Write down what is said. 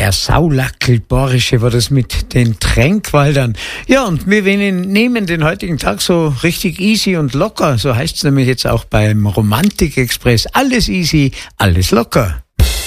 Der Saulackelborische war das mit den Tränkwaldern. Ja, und wir nehmen den heutigen Tag so richtig easy und locker. So heißt es nämlich jetzt auch beim Romantik-Express. Alles easy, alles locker.